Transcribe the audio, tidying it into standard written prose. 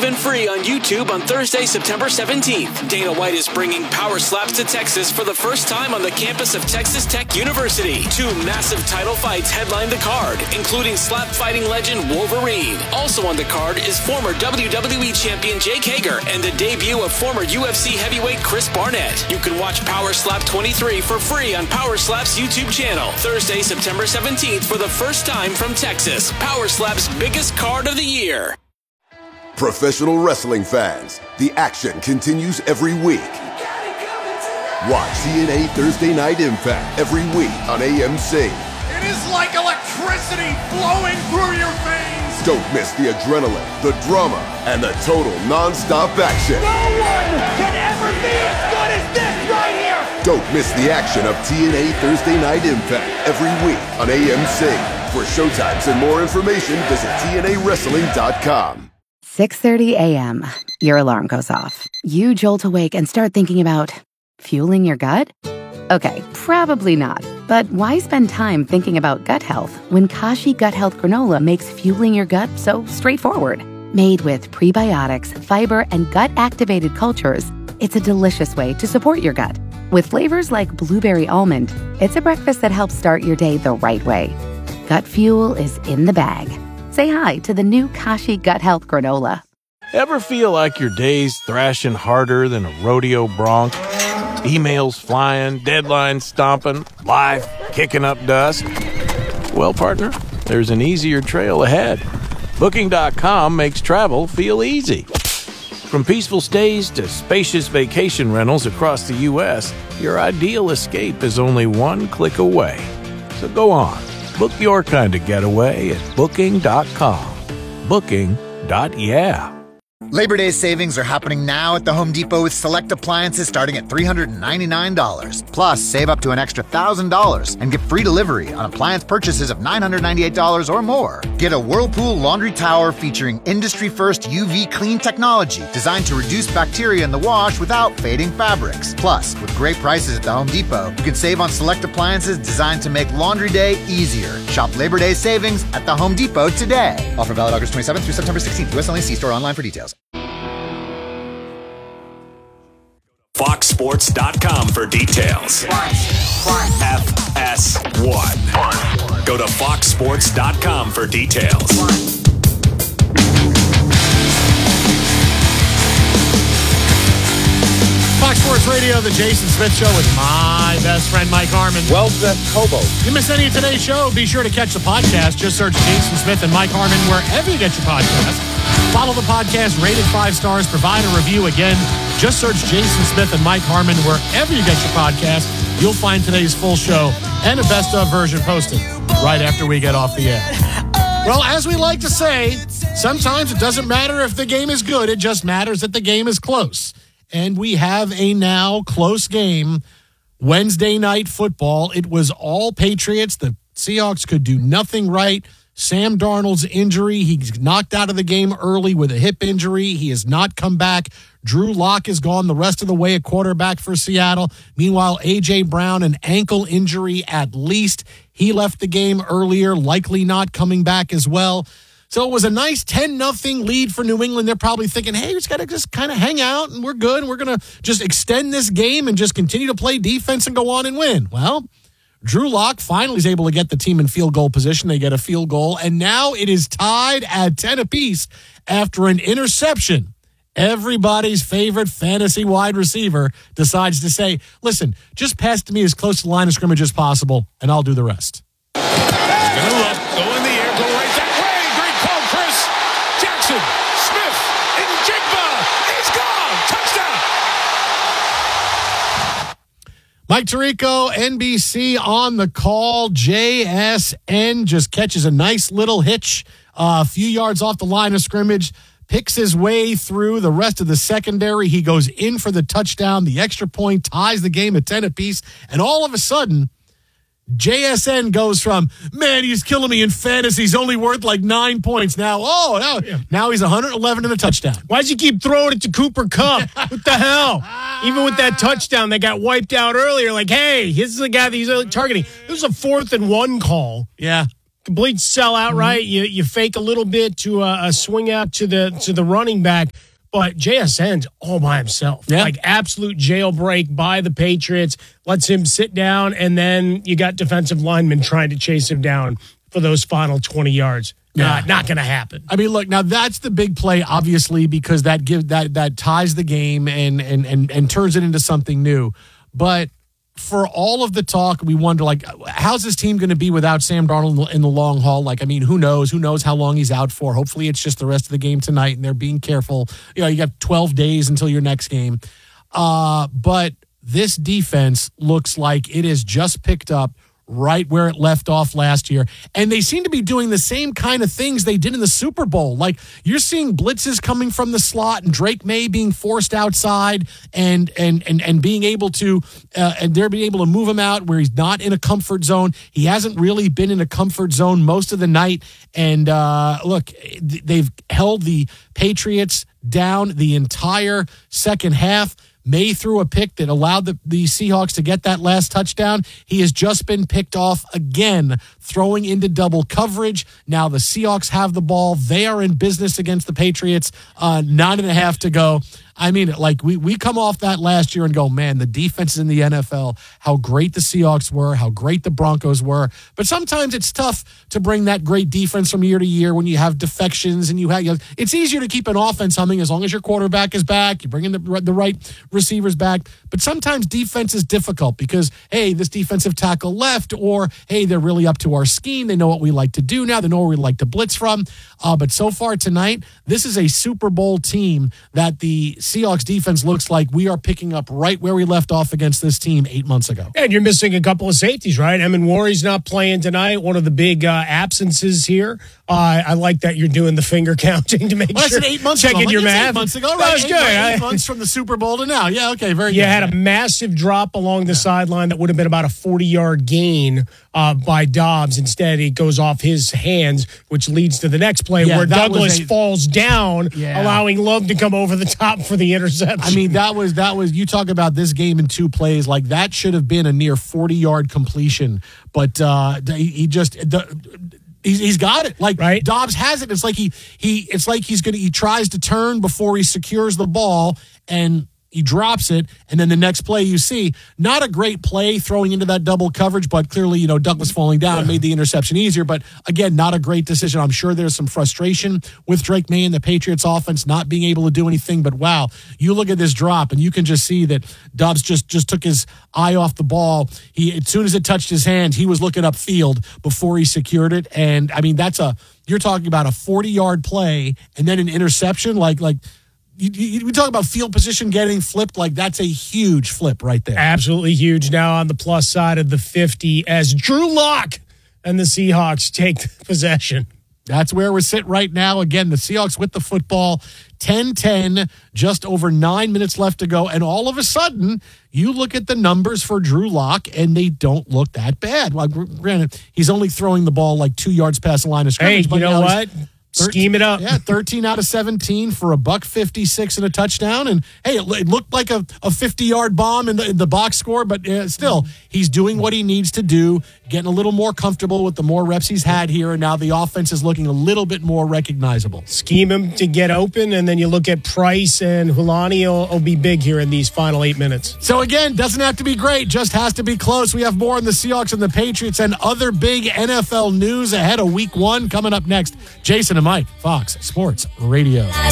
live and free on YouTube on Thursday, September 17th. Dana White is bringing Power Slaps to Texas for the first time on the campus of Texas Tech University. 2 massive title fights headline the card, including slap fighting legend Wolverine. Also on the card is former WWE champion Jake Hager and the debut of former UFC heavyweight Chris Barnett. You can watch Power Slap 23 for free on Power Slap's YouTube channel. Thursday, September 17th for the first time from Texas. Power Slap's biggest card of the year. Professional wrestling fans, the action continues every week. Watch TNA Thursday Night Impact every week on AMC. It is like electricity flowing through your veins. Don't miss the adrenaline, the drama, and the total non-stop action. No one can ever be as good as this right here. Don't miss the action of TNA Thursday Night Impact every week on AMC. For showtimes and more information, visit TNAWrestling.com. 6:30 a.m. Your alarm goes off. You jolt awake and start thinking about fueling your gut? Okay, probably not. But why spend time thinking about gut health when Kashi Gut Health Granola makes fueling your gut so straightforward? Made with prebiotics, fiber, and gut-activated cultures, it's a delicious way to support your gut. With flavors like blueberry almond, it's a breakfast that helps start your day the right way. Gut fuel is in the bag. Say hi to the new Kashi Gut Health Granola. Ever feel like your day's thrashing harder than a rodeo bronc? Emails flying, deadlines stomping, life kicking up dust? Well, partner, there's an easier trail ahead. Booking.com makes travel feel easy. From peaceful stays to spacious vacation rentals across the U.S., your ideal escape is only one click away. So go on. Book your kind of getaway at Booking.com. Booking.yeah. Labor Day savings are happening now at the Home Depot with select appliances starting at $399. Plus, save up to an extra $1,000 and get free delivery on appliance purchases of $998 or more. Get a Whirlpool laundry tower featuring industry-first UV clean technology designed to reduce bacteria in the wash without fading fabrics. Plus, with great prices at the Home Depot, you can save on select appliances designed to make laundry day easier. Shop Labor Day savings at the Home Depot today. Offer valid August 27th through September 16th. US only. See store online for details. FoxSports.com for details. FS1. Go to FoxSports.com for details. Fox Sports Radio, the Jason Smith Show with my best friend, Mike Harmon. Well-vet Kobo. If you miss any of today's show, be sure to catch the podcast. Just search Jason Smith and Mike Harmon wherever you get your podcast. Follow the podcast, rated 5 stars, provide a review. Again, just search Jason Smith and Mike Harmon wherever you get your podcast. You'll find today's full show and a best-of version posted right after we get off the air. Well, as we like to say, sometimes it doesn't matter if the game is good. It just matters that the game is close. And we have a now close game, Wednesday Night Football. It was all Patriots. The Seahawks could do nothing right. Sam Darnold's injury, he's knocked out of the game early with a hip injury. He has not come back. Drew Lock is gone the rest of the way at quarterback for Seattle. Meanwhile, A.J. Brown, an ankle injury at least. He left the game earlier, likely not coming back as well. So it was a nice 10-0 lead for New England. They're probably thinking, hey, we just got to just kind of hang out and we're good. And we're going to just extend this game and just continue to play defense and go on and win. Well, Drew Lock finally is able to get the team in field goal position. They get a field goal, and now it is tied at 10 apiece after an interception. Everybody's favorite fantasy wide receiver decides to say, listen, just pass to me as close to the line of scrimmage as possible, and I'll do the rest. Gonna look, go in the air, go right that way. Great call, Chris. Jackson, Smith, and Jigba. He's gone. Touchdown. Mike Tirico, NBC on the call. JSN just catches a nice little hitch a few yards off the line of scrimmage, picks his way through the rest of the secondary. He goes in for the touchdown. The extra point ties the game at 10 apiece. And all of a sudden, JSN goes from, man, he's killing me in fantasy. He's only worth like 9 points now. Now he's 111 and a touchdown. Why'd you keep throwing it to Cooper Kupp? What the hell? Even with that touchdown, they got wiped out earlier. Like, hey, this is the guy that he's targeting. It was a 4th and 1 call. Yeah. complete sellout, right? You fake a little bit to a swing out to the running back. But JSN's all by himself. Yeah. Like absolute jailbreak by the Patriots. Lets him sit down, and then you got defensive linemen trying to chase him down for those final 20 yards. Not going to happen. I mean, look, now that's the big play, obviously, because that ties the game and turns it into something new. But for all of the talk, we wonder, like, how's this team going to be without Sam Darnold in the long haul? Like, I mean, who knows? Who knows how long he's out for? Hopefully it's just the rest of the game tonight, and they're being careful. You know, you got 12 days until your next game. But this defense looks like it has just picked up right where it left off last year. And they seem to be doing the same kind of things they did in the Super Bowl. Like, you're seeing blitzes coming from the slot and Drake May being forced outside and being able to and they're being able to move him out where he's not in a comfort zone. He hasn't really been in a comfort zone most of the night. And look, they've held the Patriots down the entire second half. May threw a pick that allowed the Seahawks to get that last touchdown. He has just been picked off again, throwing into double coverage. Now the Seahawks have the ball. They are in business against the Patriots. 9.5 to go. I mean, like, we come off that last year and go, man, the defenses in the NFL, how great the Seahawks were, how great the Broncos were. But sometimes it's tough to bring that great defense from year to year when you have defections and it's easier to keep an offense humming as long as your quarterback is back, you bring in the right receivers back. But sometimes defense is difficult because, hey, this defensive tackle left, or, hey, they're really up to our scheme. They know what we like to do now. They know where we like to blitz from. But so far tonight, this is a Super Bowl team that the Seahawks defense looks like we are picking up right where we left off against this team 8 months ago. And you're missing a couple of safeties, right? Emin Wari's not playing tonight. One of the big absences here. I like that you're doing the finger counting to make sure. I said 8 months checking ago. your math. 8 months ago, right? That was good. 8 months from the Super Bowl to now. Yeah, okay, very good. You had a massive drop along the sideline that would have been about a 40-yard gain by Dobbs. Instead, it goes off his hands, which leads to the next play where Douglas falls down, allowing Love to come over the top for the interception. I mean, that was. You talk about this game in 2 plays. Like, that should have been a near 40-yard completion, but he just. He's got it. Like, right? Dobbs has it. It's like he tries to turn before he secures the ball, and he drops it, and then the next play you see, not a great play throwing into that double coverage, but clearly, Douglas falling down made the interception easier. But again, not a great decision. I'm sure there's some frustration with Drake May and the Patriots offense not being able to do anything. But wow, you look at this drop, and you can just see that Dobbs just took his eye off the ball. As soon as it touched his hand, he was looking upfield before he secured it. And I mean, you're talking about a 40-yard play and then an interception, like. We talk about field position getting flipped, like that's a huge flip right there. Absolutely huge. Now on the plus side of the 50 as Drew Lock and the Seahawks take possession. That's where we're sitting right now. Again, the Seahawks with the football, 10-10, just over 9 minutes left to go. And all of a sudden, you look at the numbers for Drew Lock, and they don't look that bad. Well, granted, he's only throwing the ball like 2 yards past the line of scrimmage. Hey, you know what? 13, scheme it up. Yeah, 13 out of 17 for $156 and a touchdown. And, hey, it looked like a 50-yard bomb in the box score, but still, he's doing what he needs to do, getting a little more comfortable with the more reps he's had here, and now the offense is looking a little bit more recognizable. Scheme him to get open, and then you look at Price, and Hulani will be big here in these final 8 minutes. So, again, doesn't have to be great, just has to be close. We have more on the Seahawks and the Patriots and other big NFL news ahead of Week 1 coming up next. Jason and Mike, Fox Sports Radio.